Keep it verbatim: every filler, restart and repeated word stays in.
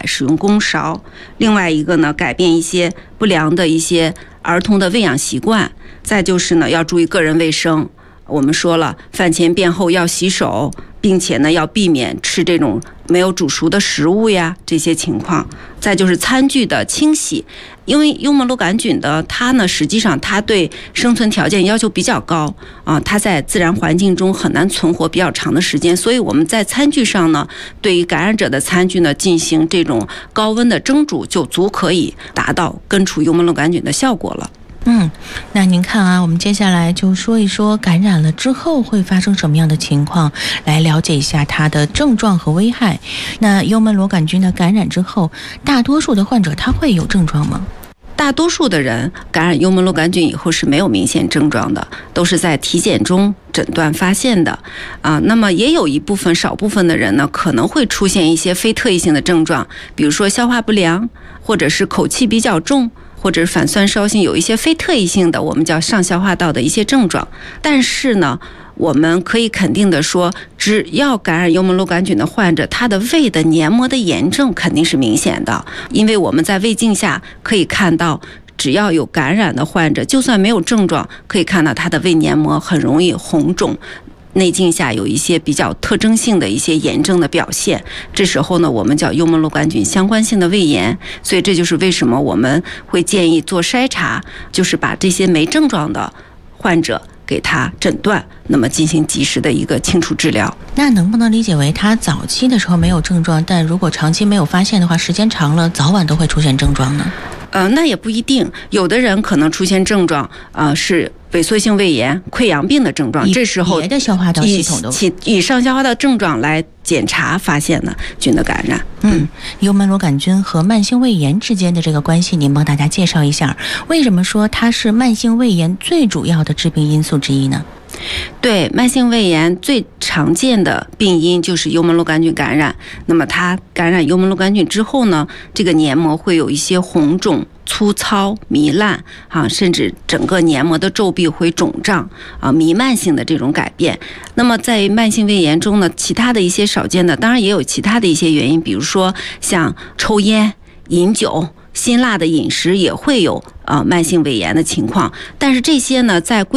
使用公勺。另外一个呢，改变一些不良的一些儿童的喂养习惯。再就是呢，要注意个人卫生。我们说了，饭前便后要洗手，并且呢，要避免吃这种没有煮熟的食物呀，这些情况。再就是餐具的清洗，因为幽门螺杆菌的它呢，实际上它对生存条件要求比较高啊，它在自然环境中很难存活比较长的时间，所以我们在餐具上呢，对于感染者的餐具呢进行这种高温的蒸煮，就足可以达到根除幽门螺杆菌的效果了。 嗯，那您看啊，我们接下来就说一说感染了之后会发生什么样的情况，来了解一下它的症状和危害。那幽门螺杆菌的感染之后，大多数的患者他会有症状吗？ 大多数的人感染幽门螺杆菌以后是没有明显症状的，都是在体检中诊断发现的啊。那么也有一部分少部分的人呢，可能会出现一些非特异性的症状，比如说消化不良，或者是口气比较重，或者是反酸烧心，有一些非特异性的我们叫上消化道的一些症状。但是呢，我们可以肯定的说，只要感染幽门螺杆菌的患者，他的胃的黏膜的炎症肯定是明显的，因为我们在胃镜下可以看到，只要有感染的患者，就算没有症状，可以看到他的胃黏膜很容易红肿，内镜下有一些比较特征性的一些炎症的表现，这时候呢，我们叫幽门螺杆菌相关性的胃炎。所以这就是为什么我们会建议做筛查，就是把这些没症状的患者给他诊断，那么进行及时的一个清除治疗。 那能不能理解为他早期的时候没有症状，但如果长期没有发现的话，时间长了早晚都会出现症状呢？ 呃，那也不一定，有的人可能出现症状，呃，是萎缩性胃炎、溃疡病的症状，这时候别的消化道系统的以以上消化道症状来检查发现呢菌的感染。 嗯，幽门螺杆菌和慢性胃炎之间的这个关系，您帮大家介绍一下，为什么说它是慢性胃炎最主要的致病因素之一呢？ 对，慢性胃炎最常见的病因就是幽门螺杆菌感染。那么它感染幽门螺杆菌之后呢，这个黏膜会有一些红肿、粗糙、糜烂啊，甚至整个黏膜的皱壁会肿胀啊，弥漫性的这种改变。那么在慢性胃炎中呢，其他的一些少见的，当然也有其他的一些原因，比如说像抽烟、饮酒、辛辣的饮食也会有呃慢性胃炎的情况。但是这些呢，在规